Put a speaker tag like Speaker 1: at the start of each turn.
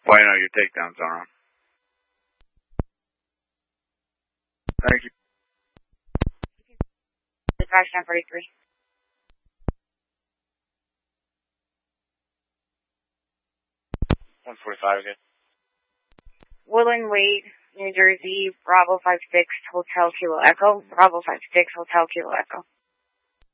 Speaker 1: Well, I know your takedowns are on. Thank you.
Speaker 2: Dispatch 1043.
Speaker 3: 145 again.
Speaker 2: Woodland Wade, New Jersey, Bravo 56, Hotel Kilo Echo. Bravo 56, Hotel Kilo Echo.